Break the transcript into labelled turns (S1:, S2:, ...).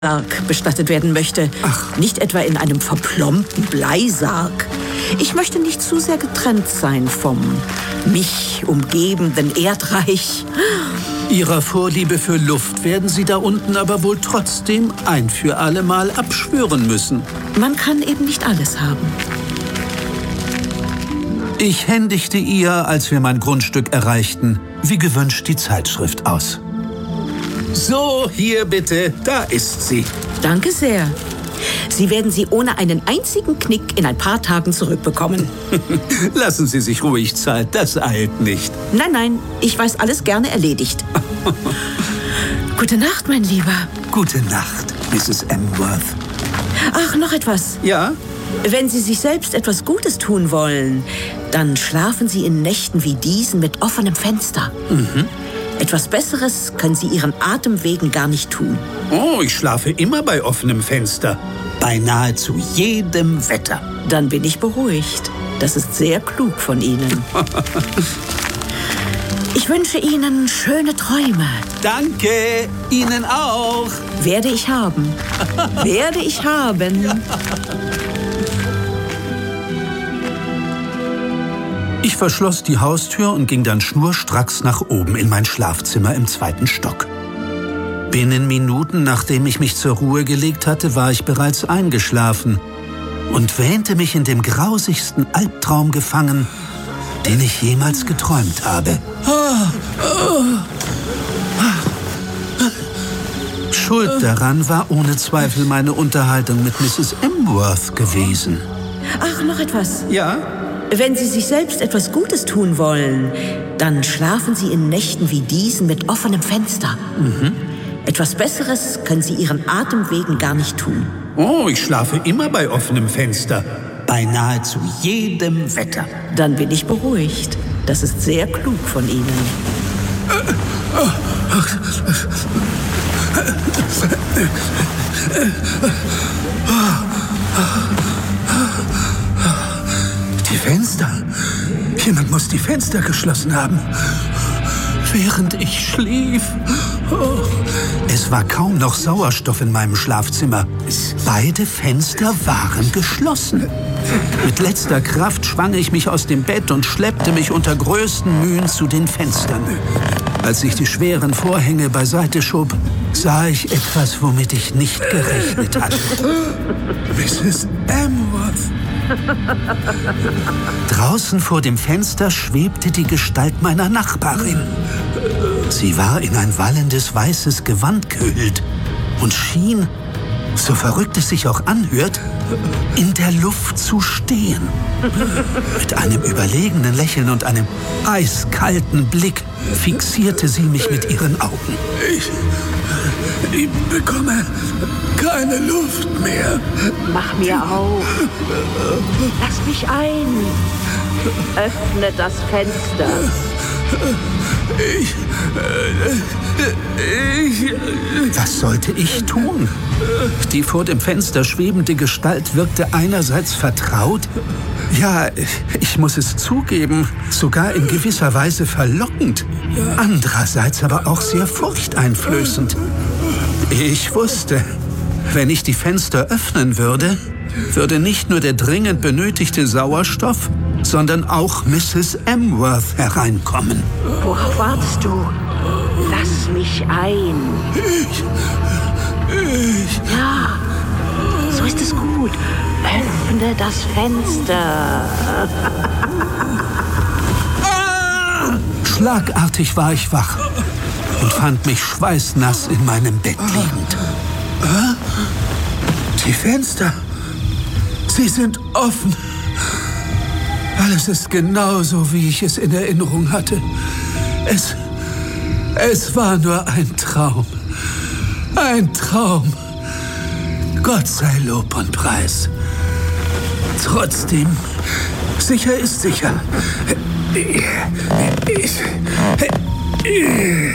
S1: Sarg bestattet werden möchte.
S2: Ach.
S1: Nicht etwa in einem verplombten Bleisarg. Ich möchte nicht zu sehr getrennt sein vom mich umgebenden Erdreich.
S2: Ihrer Vorliebe für Luft werden Sie da unten aber wohl trotzdem ein für alle Mal abschwören müssen.
S1: Man kann eben nicht alles haben.
S2: Ich händigte ihr, als wir mein Grundstück erreichten, wie gewünscht die Zeitschrift aus. So, hier bitte, da ist sie.
S1: Danke sehr. Sie werden sie ohne einen einzigen Knick in ein paar Tagen zurückbekommen.
S2: Lassen Sie sich ruhig Zeit, das eilt nicht.
S1: Nein, ich weiß alles gerne erledigt. Gute Nacht, mein Lieber.
S2: Gute Nacht, Mrs. Emworth.
S1: Ach, noch etwas.
S2: Ja?
S1: Wenn Sie sich selbst etwas Gutes tun wollen, dann schlafen Sie in Nächten wie diesen mit offenem Fenster. Etwas Besseres können Sie Ihren Atem wegen gar nicht tun.
S2: Oh, ich schlafe immer bei offenem Fenster. Bei nahezu jedem Wetter.
S1: Dann bin ich beruhigt. Das ist sehr klug von Ihnen. Ich wünsche Ihnen schöne Träume.
S2: Danke, Ihnen auch.
S1: Werde ich haben. Werde ich haben.
S2: Ich verschloss die Haustür und ging dann schnurstracks nach oben in mein Schlafzimmer im 2. Stock. Binnen Minuten, nachdem ich mich zur Ruhe gelegt hatte, war ich bereits eingeschlafen und wähnte mich in dem grausigsten Albtraum gefangen, den ich jemals geträumt habe. Schuld daran war ohne Zweifel meine Unterhaltung mit Mrs. Emworth gewesen.
S1: Ach, noch etwas.
S2: Ja?
S1: Wenn Sie sich selbst etwas Gutes tun wollen, dann schlafen Sie in Nächten wie diesen mit offenem Fenster. Etwas Besseres können Sie Ihren Atem wegen gar nicht tun.
S2: Oh, ich schlafe immer bei offenem Fenster. Bei nahezu jedem Wetter.
S1: Dann bin ich beruhigt. Das ist sehr klug von Ihnen. Die Fenster. Jemand muss die Fenster geschlossen haben. Während ich schlief. Oh. Es war kaum noch Sauerstoff in meinem Schlafzimmer. Beide Fenster waren geschlossen. Mit letzter Kraft schwang ich mich aus dem Bett und schleppte mich unter größten Mühen zu den Fenstern. Als ich die schweren Vorhänge beiseite schob, sah ich etwas, womit ich nicht gerechnet hatte. Mrs. Emworth. Draußen vor dem Fenster schwebte die Gestalt meiner Nachbarin. Sie war in ein wallendes weißes Gewand gehüllt und schien, so verrückt es sich auch anhört, in der Luft zu stehen. Mit einem überlegenen Lächeln und einem eiskalten Blick fixierte sie mich mit ihren Augen. Ich bekomme keine Luft mehr. Mach mir auf. Lass mich ein. Öffne das Fenster.
S2: Was sollte ich tun? Die vor dem Fenster schwebende Gestalt wirkte einerseits vertraut, ja, ich muss es zugeben, sogar in gewisser Weise verlockend, andererseits aber auch sehr furchteinflößend. Ich wusste, wenn ich die Fenster öffnen würde, würde nicht nur der dringend benötigte Sauerstoff, sondern auch Mrs. Emworth hereinkommen.
S1: Worauf wartest du? Lass mich ein. Ja, so ist es gut. Öffne das Fenster.
S2: Schlagartig war ich wach und fand mich schweißnass in meinem Bett liegend. Die Fenster, sie sind offen. Alles ist genauso, wie ich es in Erinnerung hatte. Es war nur ein Traum. Ein Traum. Gott sei Lob und Preis. Trotzdem, sicher ist sicher.